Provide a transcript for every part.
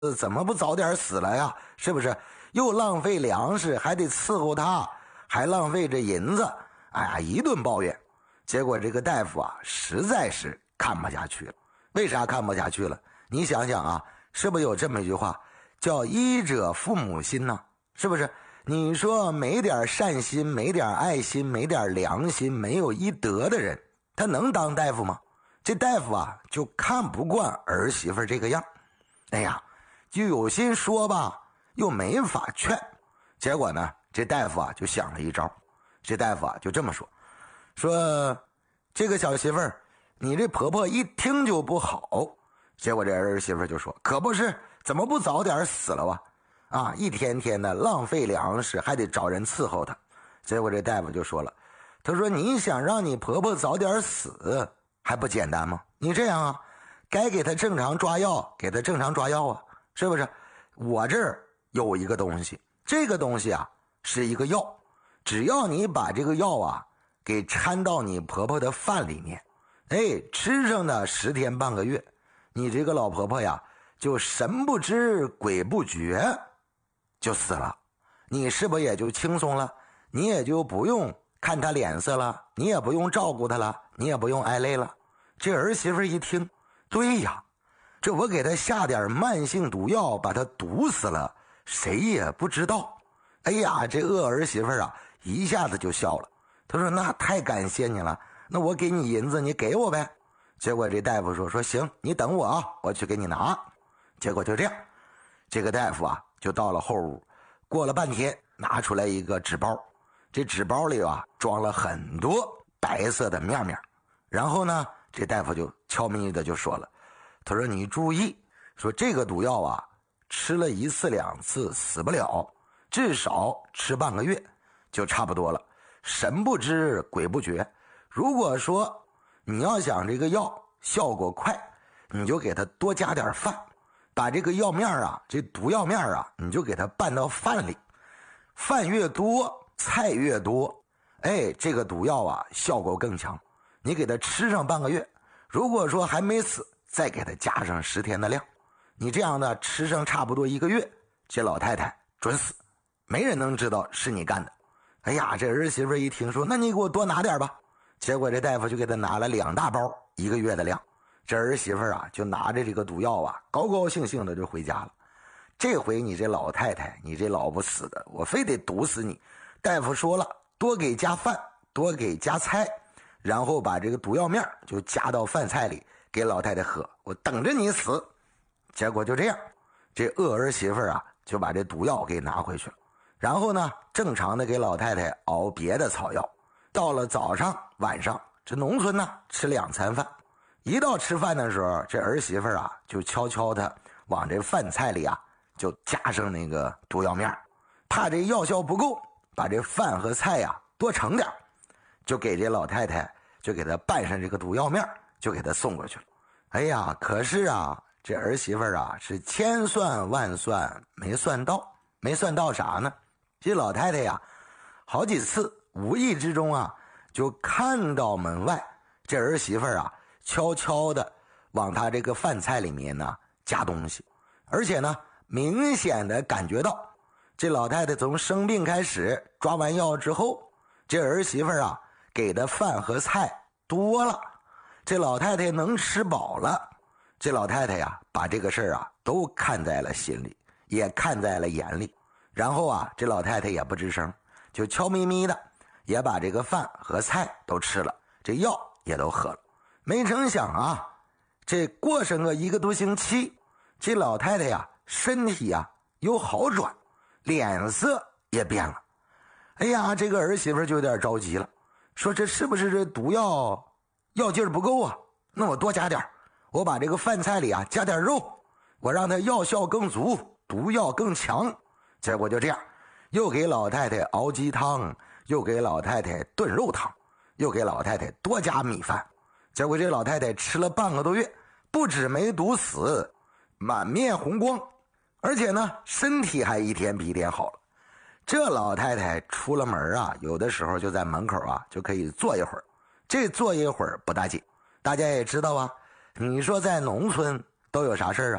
怎么不早点死了呀？是不是？又浪费粮食，还得伺候他，还浪费这银子。哎呀，一顿抱怨。结果这个大夫啊，实在是看不下去了。为啥看不下去了？你想想啊，是不是有这么一句话，叫医者父母心呢？是不是？你说没点善心，没点爱心，没点良心，没有医德的人，他能当大夫吗？这大夫啊，就看不惯儿媳妇这个样。哎呀，就有心说吧，又没法劝。结果呢，这大夫啊就想了一招。这大夫啊就这么说这个小媳妇儿，你这婆婆一听就不好。结果这儿媳妇就说，可不是，怎么不早点死了啊，一天天的浪费粮食，还得找人伺候她。结果这大夫就说了，他说你想让你婆婆早点死还不简单吗？你这样啊，该给她正常抓药，给她正常抓药啊，是不是？我这儿有一个东西，这个东西啊是一个药，只要你把这个药啊给掺到你婆婆的饭里面，吃上的10天半个月，你这个老婆婆呀就神不知鬼不觉就死了。你是不是也就轻松了？你也就不用看她脸色了，你也不用照顾她了，你也不用挨累了。这儿媳妇一听，对呀，这我给她下点慢性毒药，把她毒死了，谁也不知道。哎呀，这恶儿媳妇啊一下子就笑了。他说那太感谢你了，那我给你银子，你给我呗。结果这大夫说行，你等我啊，我去给你拿。结果就这样，这个大夫啊就到了后屋，过了半天拿出来一个纸包，这纸包里啊装了很多白色的面面。然后呢，这大夫就悄咪的就说了，他说你注意，说这个毒药啊吃了1次2次死不了，至少吃半个月就差不多了，神不知鬼不觉。如果说你要想这个药效果快，你就给它多加点饭，把这个药面啊，这毒药面啊，你就给它拌到饭里，饭越多菜越多，这个毒药啊效果更强。你给它吃上半个月，如果说还没死，再给它加上10天的量，你这样的吃上差不多1个月，这老太太准死，没人能知道是你干的。哎呀，这儿媳妇一听说，那你给我多拿点吧。结果这大夫就给他拿了2大包1个月的量。这儿媳妇啊就拿着这个毒药啊高高兴兴的就回家了。这回你这老太太，你这老不死的，我非得毒死你。大夫说了，多给加饭，多给加菜，然后把这个毒药面就加到饭菜里给老太太喝，我等着你死。结果就这样，这恶儿媳妇啊就把这毒药给拿回去了。然后呢，正常的给老太太熬别的草药。到了早上晚上，这农村呢吃2餐饭。一到吃饭的时候，这儿媳妇啊就悄悄的往这饭菜里啊就加上那个毒药面，怕这药效不够，把这饭和菜呀多盛点，就给这老太太就给她拌上这个毒药面，就给她送过去了。哎呀，可是啊，这儿媳妇啊是千算万算没算到。没算到啥呢？这老太太呀好几次无意之中啊就看到门外这儿媳妇啊悄悄的往她这个饭菜里面呢加东西，而且呢明显的感觉到这老太太从生病开始抓完药之后，这儿媳妇啊给的饭和菜多了，这老太太能吃饱了。这老太太呀把这个事儿啊都看在了心里，也看在了眼里。然后啊这老太太也不吱声，就悄咪咪的也把这个饭和菜都吃了，这药也都喝了。没成想啊，这过上个1个多星期，这老太太呀身体呀有好转，脸色也变了。哎呀，这个儿媳妇就有点着急了，说这是不是这毒药劲儿不够啊？那我多加点，我把这个饭菜里啊加点肉，我让它药效更足，毒药更强。结果就这样，又给老太太熬鸡汤，又给老太太炖肉汤，又给老太太多加米饭。结果这老太太吃了半个多月，不止没毒死，满面红光，而且呢身体还一天比一天好了。这老太太出了门啊，有的时候就在门口啊就可以坐一会儿，这坐一会儿不打紧。大家也知道啊，你说在农村都有啥事啊？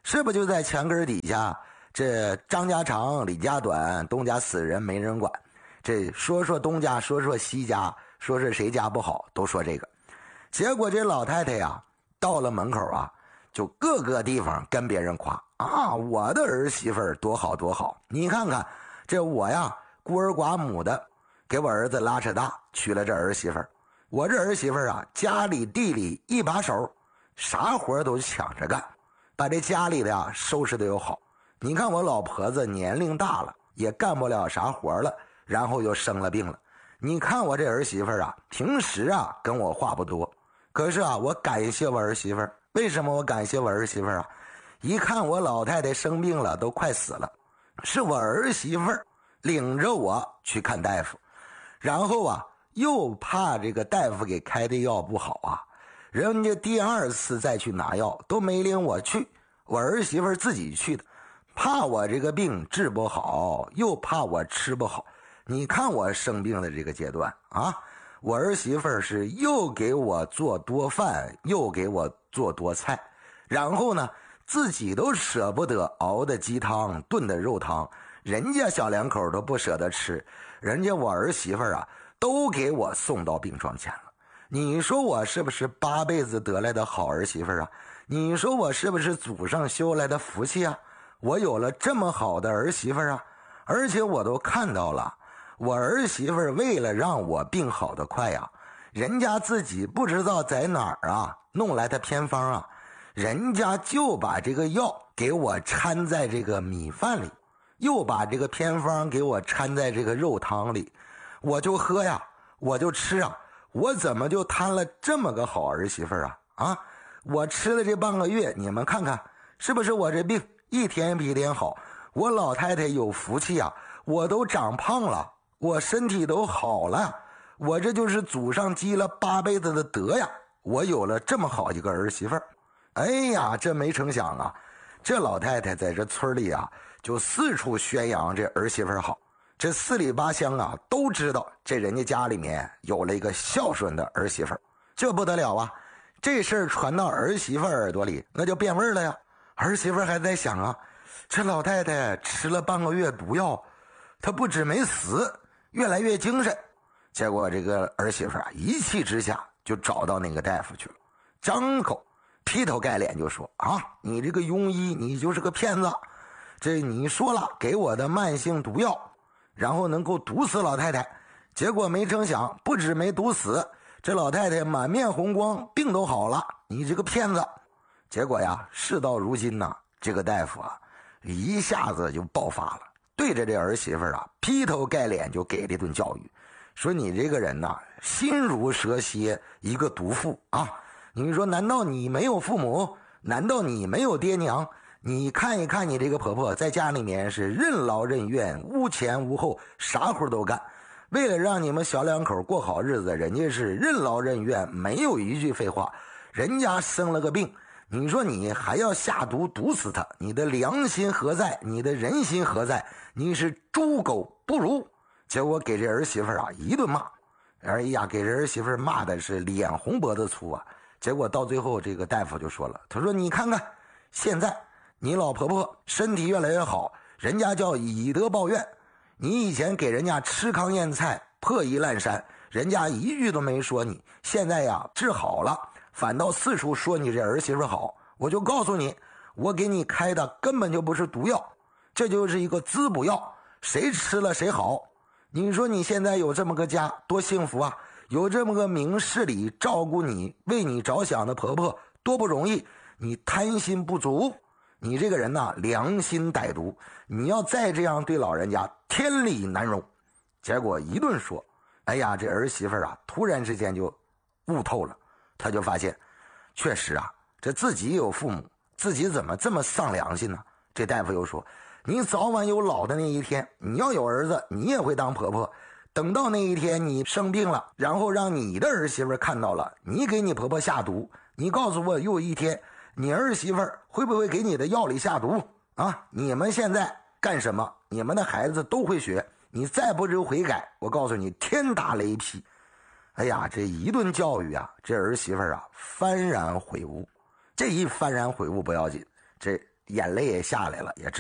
是不就在墙根底下？这张家长李家短，东家死人没人管。这说东家，说西家，说是谁家不好，都说这个。结果这老太太呀，到了门口啊，就各个地方跟别人夸啊，我的儿媳妇多好多好。你看看这我呀，孤儿寡母的，给我儿子拉扯大，娶了这儿媳妇。我这儿媳妇啊，家里地里一把手，啥活都抢着干，把这家里的呀收拾的又好。你看我老婆子年龄大了，也干不了啥活了，然后又生了病了。你看我这儿媳妇啊，平时啊跟我话不多，可是啊我感谢我儿媳妇。为什么我感谢我儿媳妇啊？一看我老太太生病了，都快死了，是我儿媳妇领着我去看大夫，然后啊又怕这个大夫给开的药不好啊，人家第二次再去拿药都没领我去，我儿媳妇自己去的，怕我这个病治不好，又怕我吃不好。你看我生病的这个阶段啊，我儿媳妇是又给我做多饭，又给我做多菜，然后呢自己都舍不得熬的鸡汤炖的肉汤，人家小两口都不舍得吃，人家我儿媳妇啊都给我送到病床前了。你说我是不是8辈子得来的好儿媳妇啊？你说我是不是祖上修来的福气啊？我有了这么好的儿媳妇啊，而且我都看到了，我儿媳妇为了让我病好的快呀，人家自己不知道在哪儿啊弄来的偏方啊，人家就把这个药给我掺在这个米饭里，又把这个偏方给我掺在这个肉汤里，我就喝呀，我就吃啊，我怎么就摊了这么个好儿媳妇啊？啊，我吃了这半个月，你们看看是不是我这病一天比一天好？我老太太有福气啊，我都长胖了，我身体都好了，我这就是祖上积了8辈子的德呀，我有了这么好一个儿媳妇。哎呀，这没成想啊，这老太太在这村里啊，就四处宣扬这儿媳妇好，这4里8乡啊都知道这人家家里面有了一个孝顺的儿媳妇，这不得了啊！这事儿传到儿媳妇耳朵里，那就变味了呀。儿媳妇还在想啊，这老太太吃了半个月毒药，她不止没死，越来越精神。结果这个儿媳妇啊，一气之下就找到那个大夫去了，张口劈头盖脸就说啊，你这个庸医，你就是个骗子，这你说了给我的慢性毒药，然后能够毒死老太太，结果没成想不止没毒死，这老太太满面红光，病都好了，你这个骗子。结果呀，事到如今呢，这个大夫啊一下子就爆发了，对着这儿媳妇啊劈头盖脸就给了一顿教育，说你这个人呐，心如蛇蝎，一个毒妇啊！你说难道你没有父母？难道你没有爹娘？你看一看你这个婆婆在家里面是任劳任怨，无前无后，啥活都干，为了让你们小两口过好日子，人家是任劳任怨，没有一句废话。人家生了个病，你说你还要下毒毒死他，你的良心何在？你的人心何在？你是猪狗不如。结果给这儿媳妇啊一顿骂，哎呀，给这儿媳妇骂的是脸红脖子粗啊。结果到最后这个大夫就说了，他说你看看现在你老婆婆身体越来越好，人家叫以德报怨，你以前给人家吃糠咽菜破衣烂衫，人家一句都没说你，现在呀治好了，反倒四处说你这儿媳妇好。我就告诉你，我给你开的根本就不是毒药，这就是一个滋补药，谁吃了谁好。你说你现在有这么个家多幸福啊，有这么个明事理照顾你为你着想的婆婆多不容易，你贪心不足，你这个人呐良心歹毒，你要再这样对老人家天理难容。结果一顿说，哎呀，这儿媳妇啊突然之间就悟透了，她就发现确实啊，这自己有父母，自己怎么这么丧良心呢？这大夫又说，你早晚有老的那一天，你要有儿子你也会当婆婆，等到那一天你生病了，然后让你的儿媳妇看到了，你给你婆婆下毒，你告诉我有一天你儿媳妇会不会给你的药里下毒啊？你们现在干什么？你们的孩子都会学，你再不知悔改，我告诉你天打雷劈。哎呀，这一顿教育啊，这儿媳妇啊幡然悔悟。这一幡然悔悟不要紧，这眼泪也下来了，也